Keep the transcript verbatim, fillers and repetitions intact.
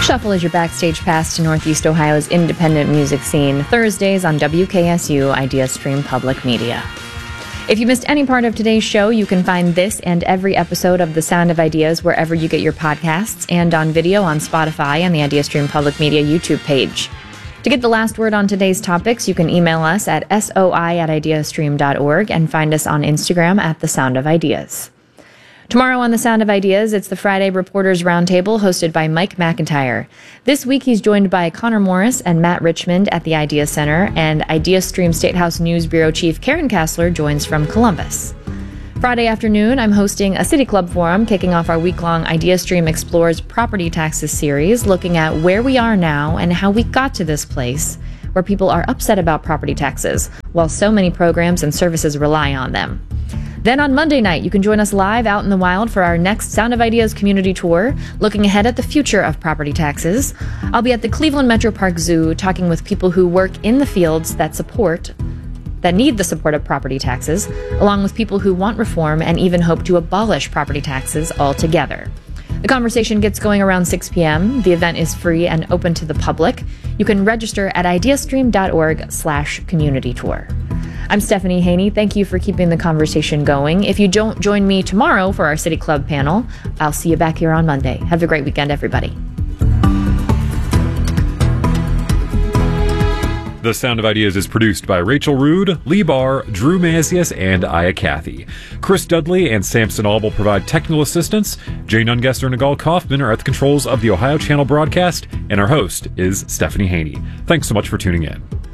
Shuffle is your backstage pass to Northeast Ohio's independent music scene, Thursdays on W K S U IdeaStream Public Media. If you missed any part of today's show, you can find this and every episode of The Sound of Ideas wherever you get your podcasts and on video on Spotify and the IdeaStream Public Media YouTube page. To get the last word on today's topics, you can email us at soi at ideastream dot org and find us on Instagram at The Sound of Ideas. Tomorrow on The Sound of Ideas, it's the Friday Reporters Roundtable hosted by Mike McIntyre. This week, he's joined by Connor Morris and Matt Richmond at the Idea Center, and IdeaStream Statehouse News Bureau Chief Karen Kassler joins from Columbus. Friday afternoon, I'm hosting a City Club forum kicking off our week-long IdeaStream Explores Property Taxes series, looking at where we are now and how we got to this place where people are upset about property taxes, while so many programs and services rely on them. Then on Monday night, you can join us live out in the wild for our next Sound of Ideas community tour, looking ahead at the future of property taxes. I'll be at the Cleveland Metro Park Zoo talking with people who work in the fields that support, that need the support of property taxes, along with people who want reform and even hope to abolish property taxes altogether. The conversation gets going around six p.m. The event is free and open to the public. You can register at ideastream dot org slash community tour. I'm Stephanie Haney. Thank you for keeping the conversation going. If you don't join me tomorrow for our City Club panel, I'll see you back here on Monday. Have a great weekend, everybody. The Sound of Ideas is produced by Rachel Rood, Lee Barr, Drew Mazias, and Aya Cathy. Chris Dudley and Samson Albel provide technical assistance. Jane Ungester and Nagal Kaufman are at the controls of the Ohio Channel broadcast, and our host is Stephanie Haney. Thanks so much for tuning in.